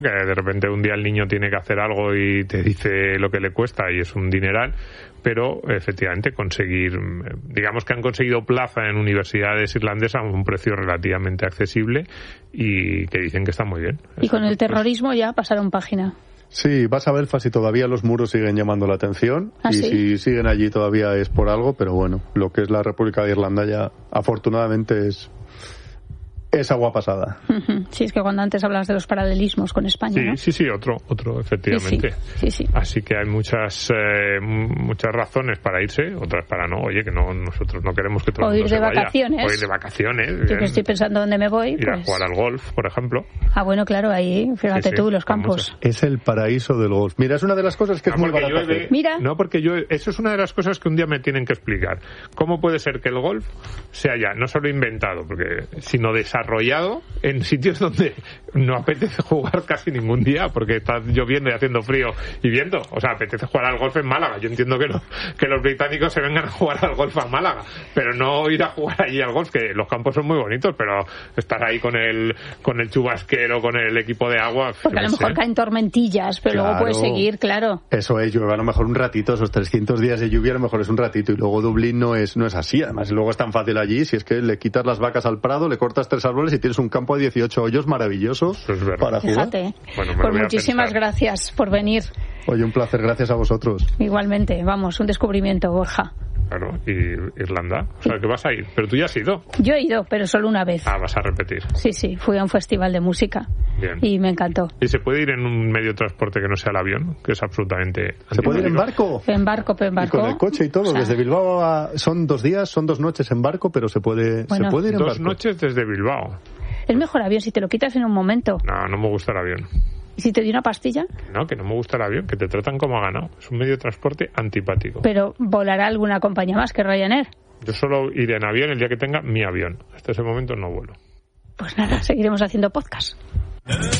Que de repente un día el niño tiene que hacer algo y te dice lo que le cuesta y es un dineral, pero efectivamente digamos que han conseguido plaza en universidades irlandesas a un precio relativamente accesible y que dicen que está muy bien. Y con el terrorismo ya pasaron página. Sí, vas a Belfast y todavía los muros siguen llamando la atención. ¿Ah, y sí? si siguen allí todavía es por algo, pero bueno, lo que es la República de Irlanda ya afortunadamente es agua pasada. Sí, es que cuando antes hablabas de los paralelismos con España, ¿no? Sí, otro, efectivamente. Sí. Así que hay muchas razones para irse, otras para no. Oye, que nosotros no queremos que todo el mundo se vaya. O ir de vacaciones. Yo que estoy pensando dónde me voy. Ir a jugar al golf, por ejemplo. Ah, bueno, claro, ahí, fíjate tú, los campos. Es el paraíso del golf. Mira, es una de las cosas que es muy barata. Mira. No, porque eso es una de las cosas que un día me tienen que explicar. ¿Cómo puede ser que el golf sea ya no solo inventado, sino desarrollado en sitios donde no apetece jugar casi ningún día porque está lloviendo y haciendo frío y viento? O sea, apetece jugar al golf en Málaga. Yo entiendo que los británicos se vengan a jugar al golf a Málaga, pero no ir a jugar allí al golf, que los campos son muy bonitos, pero estar ahí con el chubasquero, con el equipo de agua... Porque a lo mejor caen tormentillas, pero luego puedes seguir, claro. Eso es, llueve a lo mejor un ratito, esos 300 días de lluvia a lo mejor es un ratito, y luego Dublín no es así. Además, luego es tan fácil allí, si es que le quitas las vacas al prado, le cortas 3 árboles y tienes un campo de 18 hoyos maravillosos para jugar. Fíjate. Bueno, pues muchísimas gracias por venir. Oye, un placer, gracias a vosotros. Igualmente, vamos, un descubrimiento, Borja. Claro, y Irlanda, o sea, que vas a ir, pero tú ya has ido. Yo he ido, pero solo una vez. Ah, vas a repetir. Sí, fui a un festival de música. Bien. Y me encantó. ¿Y se puede ir en un medio de transporte que no sea el avión? Que es absolutamente... ¿Se puede ir en barco? En barco. Y con el coche y todo, o sea, desde Bilbao son 2 días, son 2 noches en barco, pero se puede ir en barco. 2 noches desde Bilbao. Es mejor avión si te lo quitas en un momento. No me gusta el avión. ¿Y si te doy una pastilla? No, que no me gusta el avión, que te tratan como a ganado. Es un medio de transporte antipático. Pero volará alguna compañía más que Ryanair. Yo solo iré en avión el día que tenga mi avión. Hasta ese momento no vuelo. Pues nada, seguiremos haciendo podcast.